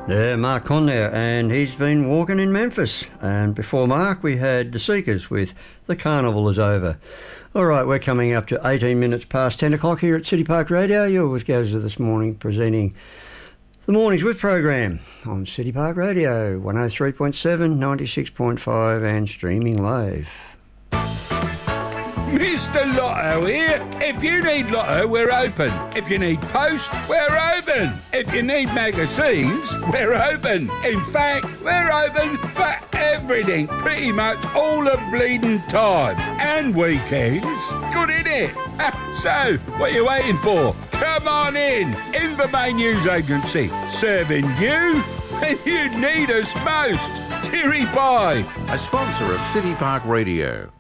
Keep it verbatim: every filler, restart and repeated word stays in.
Yeah, Mark Conner, and he's been walking in Memphis. And before Mark, we had The Seekers with The Carnival Is Over. All right, we're coming up to eighteen minutes past ten o'clock here at City Park Radio. You're with Gazza this morning, presenting the Mornings With program on City Park Radio, one oh three point seven, ninety-six point five, and streaming live. Mister Lotto here. If you need Lotto, we're open. If you need post, we're open. If you need magazines, we're open. In fact, we're open for everything, pretty much all the bleeding time. And weekends. Good, innit? So, what are you waiting for? Come on in. Invermain News Agency. Serving you when you need us most. Cheery bye. A sponsor of City Park Radio.